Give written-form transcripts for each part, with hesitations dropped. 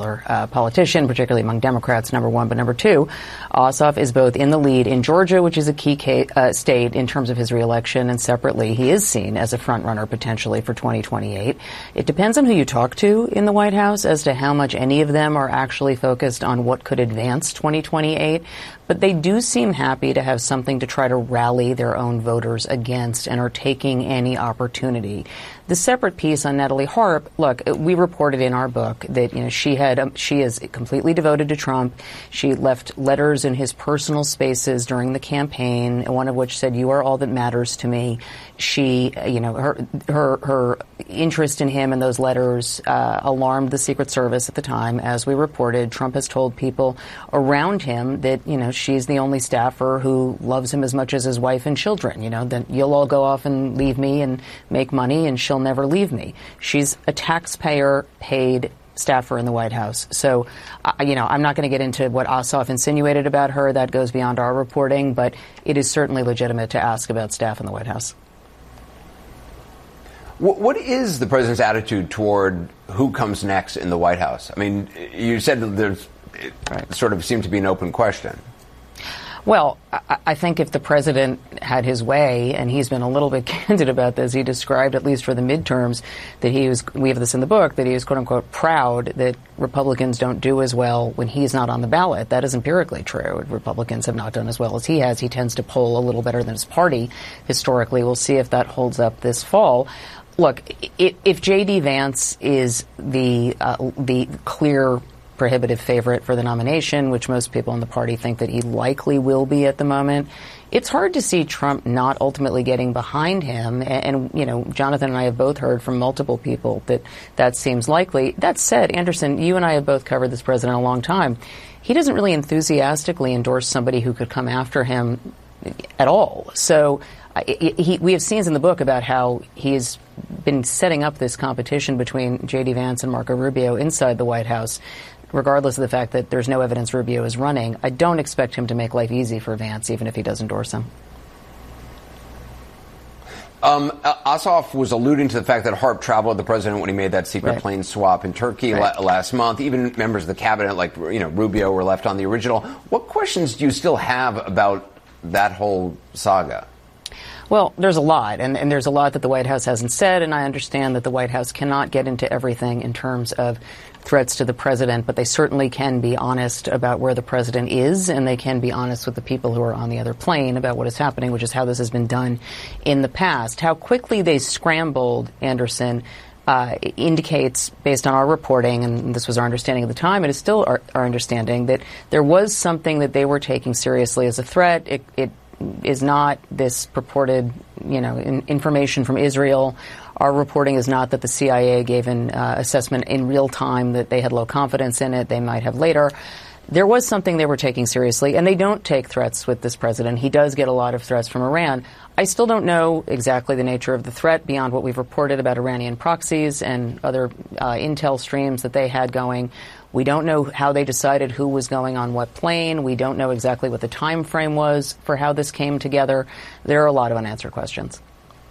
politician, particularly among Democrats, number one. But number two, Ossoff is both in the lead in Georgia, which is a key state in terms of his reelection, and separately, he is seen as a front runner potentially for 2028. It depends on who you talk to in the White House as to how much any of them are actually focused on what could advance 2028. But they do seem happy to have something to try to rally their own voters against and are taking any opportunity. The separate piece on Natalie Harp, look, we reported in our book that, she is completely devoted to Trump. She left letters in his personal spaces during the campaign, one of which said, "You are all that matters to me." She, her interest in him and those letters alarmed the Secret Service at the time. As we reported, Trump has told people around him that, she's the only staffer who loves him as much as his wife and children. That you'll all go off and leave me and make money and she'll never leave me. She's a taxpayer-paid staffer in the White House. So, I'm not going to get into what Ossoff insinuated about her. That goes beyond our reporting, but it is certainly legitimate to ask about staff in the White House. What is the president's attitude toward who comes next in the White House? I mean, you said that it sort of seemed to be an open question. Well, I think if the president had his way, and he's been a little bit candid about this, he described, at least for the midterms, that we have this in the book, that he was, quote unquote, proud that Republicans don't do as well when he's not on the ballot. That is empirically true. Republicans have not done as well as he has. He tends to poll a little better than his party historically. We'll see if that holds up this fall. Look, if J.D. Vance is the clear prohibitive favorite for the nomination, which most people in the party think that he likely will be at the moment, it's hard to see Trump not ultimately getting behind him. And Jonathan and I have both heard from multiple people that seems likely. That said, Anderson, you and I have both covered this president a long time. He doesn't really enthusiastically endorse somebody who could come after him at all. So we have scenes in the book about how he's been setting up this competition between J.D. Vance and Marco Rubio inside the White House, regardless of the fact that there's no evidence Rubio is running. I don't expect him to make life easy for Vance, even if he does endorse him. Ossoff was alluding to the fact that Harp traveled with the president when he made that secret plane swap in Turkey last month. Even members of the cabinet, like Rubio, were left on the original. What questions do you still have about that whole saga? Well, there's a lot, and there's a lot that the White House hasn't said, and I understand that the White House cannot get into everything in terms of threats to the president, but they certainly can be honest about where the president is, and they can be honest with the people who are on the other plane about what is happening, which is how this has been done in the past. How quickly they scrambled, Anderson, indicates, based on our reporting, and this was our understanding at the time, it is still our understanding, that there was something that they were taking seriously as a threat. It is not this purported, information from Israel. Our reporting is not that the CIA gave an assessment in real time that they had low confidence in it. They might have later. There was something they were taking seriously, and they don't take threats with this president. He does get a lot of threats from Iran. I still don't know exactly the nature of the threat beyond what we've reported about Iranian proxies and other intel streams that they had going. We don't know how they decided who was going on what plane. We don't know exactly what the time frame was for how this came together. There are a lot of unanswered questions.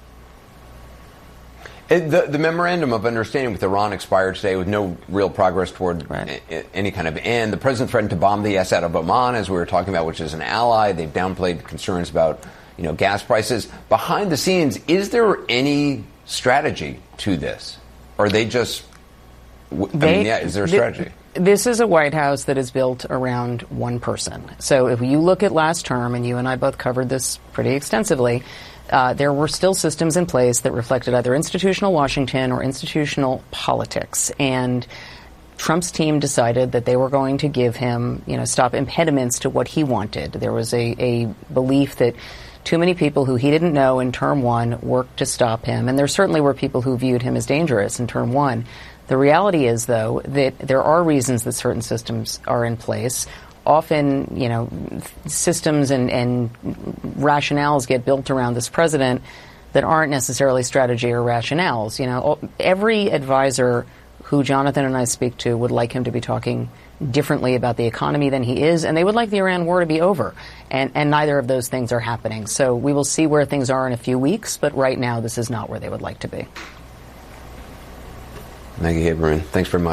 The memorandum of understanding with Iran expired today with no real progress toward any kind of end. The president threatened to bomb the S out of Oman, as we were talking about, which is an ally. They've downplayed concerns about, gas prices. Behind the scenes, is there any strategy to this? Or are they just, is there a strategy? This is a White House that is built around one person. So if you look at last term, and you and I both covered this pretty extensively, there were still systems in place that reflected either institutional Washington or institutional politics. And Trump's team decided that they were going to give him, stop impediments to what he wanted. There was a belief that too many people who he didn't know in term one worked to stop him. And there certainly were people who viewed him as dangerous in term one. The reality is, though, that there are reasons that certain systems are in place. Often, systems and rationales get built around this president that aren't necessarily strategy or rationales. Every advisor who Jonathan and I speak to would like him to be talking differently about the economy than he is, and they would like the Iran war to be over. And neither of those things are happening. So we will see where things are in a few weeks, but right now this is not where they would like to be. Maggie Haberman, thanks very much.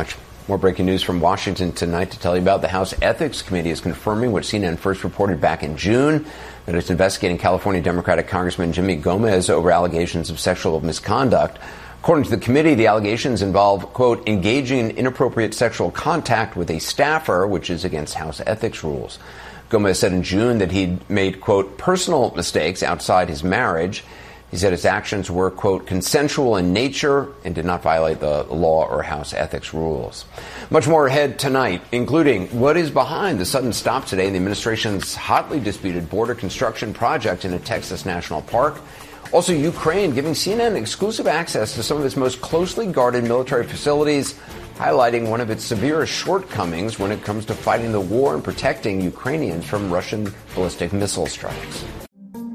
More breaking news from Washington tonight to tell you about. The House Ethics Committee is confirming what CNN first reported back in June, that it's investigating California Democratic Congressman Jimmy Gomez over allegations of sexual misconduct. According to the committee, the allegations involve, quote, engaging in inappropriate sexual contact with a staffer, which is against House ethics rules. Gomez said in June that he'd made, quote, personal mistakes outside his marriage. He said his actions were, quote, consensual in nature and did not violate the law or House ethics rules. Much more ahead tonight, including what is behind the sudden stop today in the administration's hotly disputed border construction project in a Texas national park. Also, Ukraine giving CNN exclusive access to some of its most closely guarded military facilities, highlighting one of its severest shortcomings when it comes to fighting the war and protecting Ukrainians from Russian ballistic missile strikes.